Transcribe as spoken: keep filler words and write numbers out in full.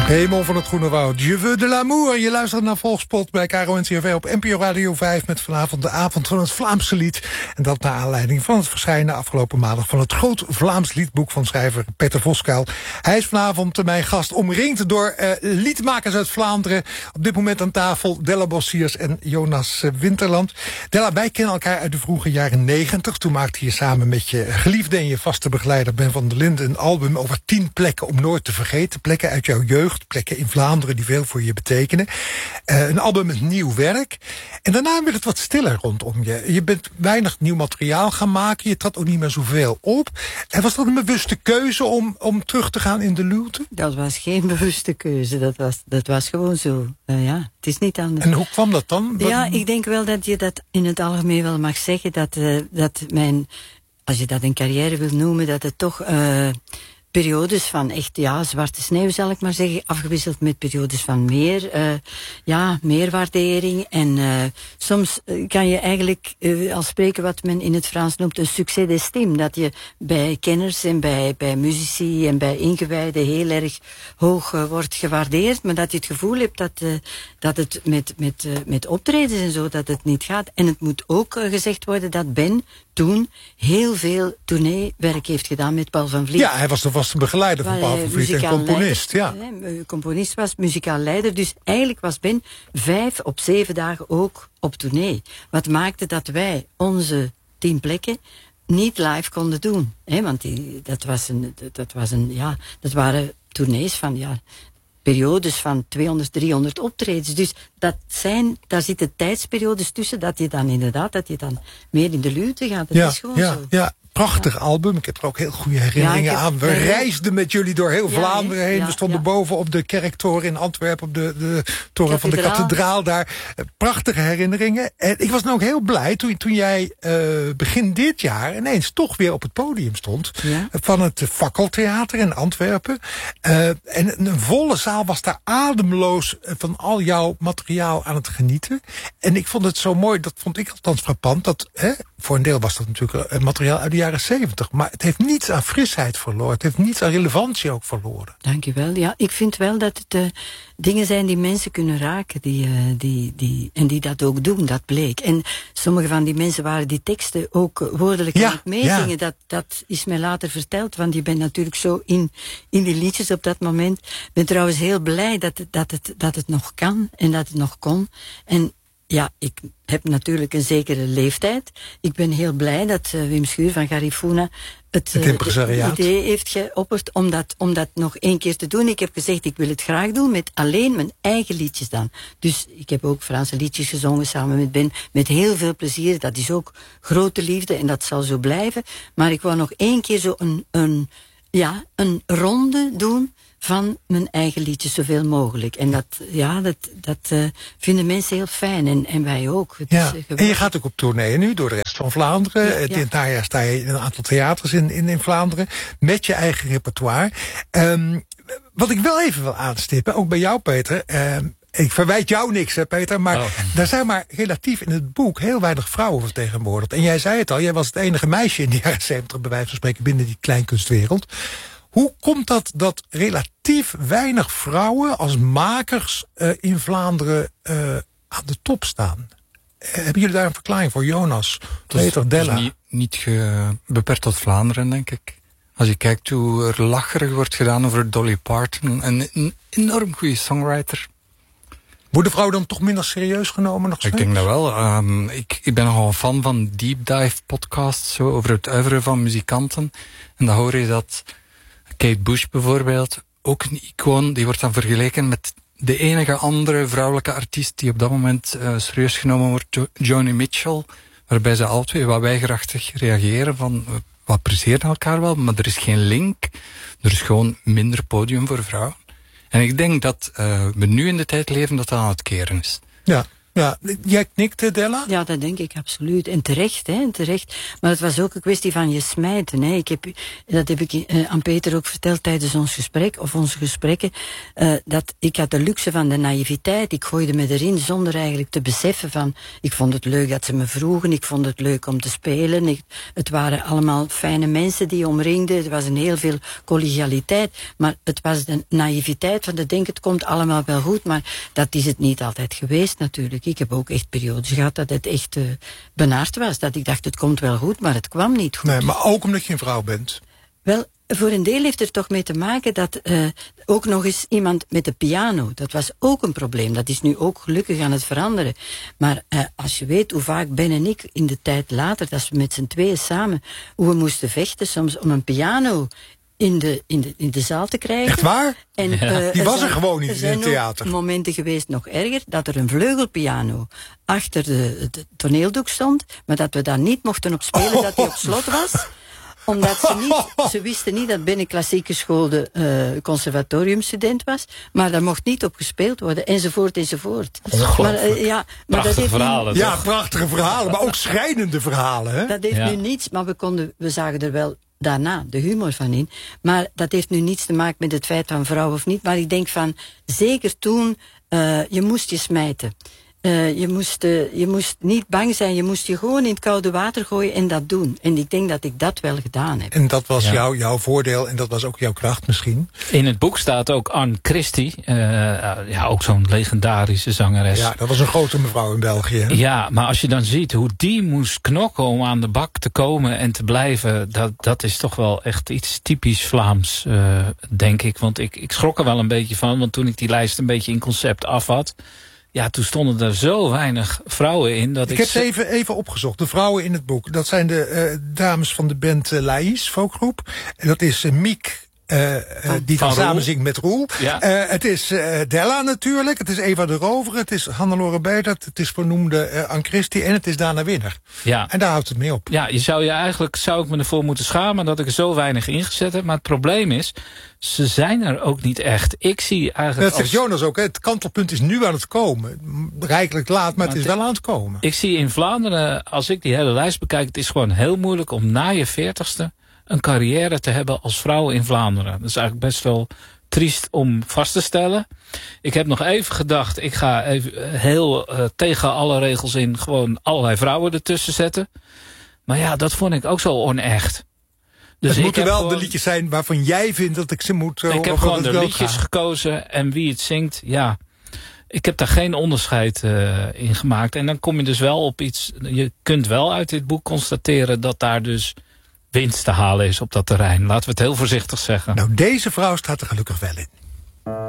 Hemel van het Groene Woud, Je veux de l'amour. Je luistert naar Volkspot bij K R O N C R V op N P O Radio vijf... met vanavond de avond van het Vlaamse lied. En dat naar aanleiding van het verschijnen afgelopen maandag... van het groot Vlaams liedboek van schrijver Peter Voskuil. Hij is vanavond mijn gast, omringd door uh, liedmakers uit Vlaanderen. Op dit moment aan tafel Della Bossiers en Jonas uh, Winterland. Della, wij kennen elkaar uit de vroege jaren negentig. Toen maakte je samen met je geliefde en je vaste begeleider Ben van der Linden... een album over tien plekken om nooit te vergeten. Plekken uit jouw jeugd. Plekken in Vlaanderen die veel voor je betekenen. Uh, een album met nieuw werk. En daarna werd het wat stiller rondom je. Je bent weinig nieuw materiaal gaan maken. Je trad ook niet meer zoveel op. En was dat een bewuste keuze om, om terug te gaan in de luwte? Dat was geen bewuste keuze. Dat was, dat was gewoon zo. Uh, ja, het is niet anders. En hoe kwam dat dan? Wat... Ja, ik denk wel dat je dat in het algemeen wel mag zeggen. Dat, uh, dat mijn, als je dat een carrière wil noemen, dat het toch... Uh, periodes van echt, ja, zwarte sneeuw zal ik maar zeggen, afgewisseld met periodes van meer, uh, ja, meer waardering. En uh, soms kan je eigenlijk uh, al spreken wat men in het Frans noemt een succes d'estime. Dat je bij kenners en bij, bij muzici en bij ingewijden heel erg hoog uh, wordt gewaardeerd, maar dat je het gevoel hebt dat, uh, dat het met, met, uh, met optredens en zo, dat het niet gaat. En het moet ook uh, gezegd worden dat Ben toen heel veel tourneewerk heeft gedaan met Paul van Vliet. Ja, hij was de vaste begeleider van Paul van Vliet en componist. Leider, ja. Hè, componist was, muzikaal leider. Dus eigenlijk was Ben vijf op zeven dagen ook op tournee. Wat maakte dat wij onze tien plekken niet live konden doen. Hè, want die, dat, was een, dat, was een, ja, dat waren tournees van... Ja, periodes van tweehonderd, driehonderd optredens. Dus dat zijn, daar zitten tijdsperiodes tussen dat je dan inderdaad, dat je dan meer in de luwte gaat. Dat ja, is gewoon ja, zo. Ja. Prachtig ja. album. Ik heb er ook heel goede herinneringen ja, heb, aan. We ja, reisden met jullie door heel ja, Vlaanderen heen. Ja, we stonden ja. boven op de kerktoren in Antwerpen, op de, de toren van de kathedraal daar. Prachtige herinneringen. En ik was nou ook heel blij toen, toen jij uh, begin dit jaar ineens toch weer op het podium stond. Ja. Van het Fakkeltheater in Antwerpen. Uh, en een volle zaal was daar ademloos van al jouw materiaal aan het genieten. En ik vond het zo mooi, dat vond ik althans frappant, dat hè, voor een deel was dat natuurlijk materiaal uit de jaren zeventig. Maar het heeft niets aan frisheid verloren. Het heeft niets aan relevantie ook verloren. Dank je wel. Ja, ik vind wel dat het uh, dingen zijn die mensen kunnen raken. Die, uh, die, die, en die dat ook doen, dat bleek. En sommige van die mensen waren die teksten ook uh, woordelijk ja, aan het meezingen. Ja. Dat, dat is mij later verteld. Want je bent natuurlijk zo in, in die liedjes op dat moment. Ik ben trouwens heel blij dat het, dat, het, dat het nog kan. En dat het nog kon. En ja, ik heb natuurlijk een zekere leeftijd. Ik ben heel blij dat uh, Wim Schuur van Garifuna het, het, uh, het idee heeft geopperd om dat, om dat nog één keer te doen. Ik heb gezegd, ik wil het graag doen met alleen mijn eigen liedjes dan. Dus ik heb ook Franse liedjes gezongen samen met Ben. Met heel veel plezier. Dat is ook grote liefde en dat zal zo blijven. Maar ik wou nog één keer zo een, een, ja, een ronde doen van mijn eigen liedjes zoveel mogelijk. En dat, ja, dat, dat uh, vinden mensen heel fijn. En, en wij ook. Het ja. is, uh, en je gaat ook op tournee nu door de rest van Vlaanderen. Ja, ja. In het najaar sta je in een aantal theaters in, in, in Vlaanderen. Met je eigen repertoire. Um, wat ik wel even wil aanstippen, ook bij jou Peter. Um, ik verwijt jou niks, hè, Peter, maar oh. daar zijn maar relatief in het boek heel weinig vrouwen vertegenwoordigd. En jij zei het al, jij was het enige meisje in de jaren zeventig, bij wijze van spreken, binnen die kleinkunstwereld. Hoe komt dat dat relatief weinig vrouwen als makers uh, in Vlaanderen uh, aan de top staan? Uh, hebben jullie daar een verklaring voor, Jonas, Peter, Della? Het is niet, niet ge, beperkt tot Vlaanderen, denk ik. Als je kijkt hoe er lacherig wordt gedaan over Dolly Parton, een, een enorm goede songwriter. Worden vrouwen dan toch minder serieus genomen nog steeds? Ik denk dat wel. Um, ik, ik ben nogal een fan van deep dive podcasts zo, over het uiveren van muzikanten. En dan hoor je dat Kate Bush bijvoorbeeld, ook een icoon, die wordt dan vergeleken met de enige andere vrouwelijke artiest die op dat moment uh, serieus genomen wordt, jo- Joni Mitchell, waarbij ze alle twee wat weigerachtig reageren van, uh, we appreciëren elkaar wel, maar er is geen link. Er is gewoon minder podium voor vrouwen. En ik denk dat uh, we nu in de tijd leven dat dat aan het keren is. Ja. Ja, jij knikte, Della? Ja, dat denk ik absoluut. En terecht, hè, en terecht. Maar het was ook een kwestie van je smijten. Hè. Ik heb, dat heb ik uh, aan Peter ook verteld tijdens ons gesprek, of onze gesprekken, uh, dat ik had de luxe van de naïviteit. Ik gooide me erin zonder eigenlijk te beseffen van, ik vond het leuk dat ze me vroegen, ik vond het leuk om te spelen. Ik, het waren allemaal fijne mensen die omringden. Er was een heel veel collegialiteit. Maar het was de naïviteit van de denk, het komt allemaal wel goed. Maar dat is het niet altijd geweest natuurlijk. Ik heb ook echt periodes gehad dat het echt uh, benaard was. Dat ik dacht, het komt wel goed, maar het kwam niet goed. Nee, maar ook omdat je een vrouw bent. Wel, voor een deel heeft er toch mee te maken dat uh, ook nog eens iemand met de piano, dat was ook een probleem. Dat is nu ook gelukkig aan het veranderen. Maar uh, als je weet hoe vaak Ben en ik in de tijd later, dat we met z'n tweeën samen, hoe we moesten vechten soms om een piano in de, in de, in de zaal te krijgen. Echt waar? En, Ja. uh, Die was er zijn, gewoon niet er in zijn het theater. ook momenten geweest, nog erger, dat er een vleugelpiano achter de, de toneeldoek stond, maar dat we daar niet mochten op spelen, oh. dat die op slot was. Omdat ze niet, ze wisten niet dat Ben een klassiek geschoolde uh, conservatoriumstudent was, maar daar mocht niet op gespeeld worden, enzovoort, enzovoort. Maar, uh, ja, maar dat heeft verhalen. Nu, ja, prachtige verhalen, maar ook schrijnende verhalen. Hè? dat heeft Ja. nu niets, maar we, konden, we zagen er wel daarna de humor van in. Maar dat heeft nu niets te maken met het feit van vrouw of niet. Maar ik denk van, zeker toen, uh, je moest je smijten. Uh, je, moest, uh, je moest niet bang zijn, je moest je gewoon in het koude water gooien en dat doen. En ik denk dat ik dat wel gedaan heb. En dat was Ja. jou, jouw voordeel en dat was ook jouw kracht misschien. In het boek staat ook Anne Christie. Uh, ja, ook zo'n legendarische zangeres. Ja, dat was een grote mevrouw in België. Hè? Ja, maar als je dan ziet hoe die moest knokken om aan de bak te komen en te blijven, dat, dat is toch wel echt iets typisch Vlaams, uh, denk ik. Want ik, ik schrok er wel een beetje van, want toen ik die lijst een beetje in concept af had, ja, toen stonden er zo weinig vrouwen in. Dat Ik, ik heb ze even, even opgezocht. De vrouwen in het boek. Dat zijn de uh, dames van de band uh, Laïs, folkgroep. En dat is uh, Miek. Uh, uh, die dan Van samen Roel. zingt met Roel. Ja. Uh, het is uh, Della natuurlijk. Het is Eva de Rover. Het is Hannelore Beitert. Het is vernoemde uh, Anne Christie. En het is Dana Winner. Ja. En daar houdt het mee op. Ja, je zou je eigenlijk, zou ik me ervoor moeten schamen dat ik er zo weinig ingezet heb. Maar het probleem is, ze zijn er ook niet echt. Ik zie eigenlijk. Dat zegt als, Jonas ook. Hè. Het kantelpunt is nu aan het komen. Rijkelijk laat, maar, maar het is wel aan het komen. Ik zie in Vlaanderen, als ik die hele lijst bekijk, het is gewoon heel moeilijk om na je veertigste een carrière te hebben als vrouw in Vlaanderen. Dat is eigenlijk best wel triest om vast te stellen. Ik heb nog even gedacht, ik ga even heel uh, tegen alle regels in gewoon allerlei vrouwen ertussen zetten. Maar ja, dat vond ik ook zo onecht. Dus het ik moeten heb wel gewoon, de liedjes zijn waarvan jij vindt dat ik ze moet uh, Ik heb gewoon de liedjes gekozen en wie het zingt, ja. Ik heb daar geen onderscheid uh, in gemaakt. En dan kom je dus wel op iets. Je kunt wel uit dit boek constateren dat daar dus winst te halen is op dat terrein. Laten we het heel voorzichtig zeggen. Nou, deze vrouw staat er gelukkig wel in.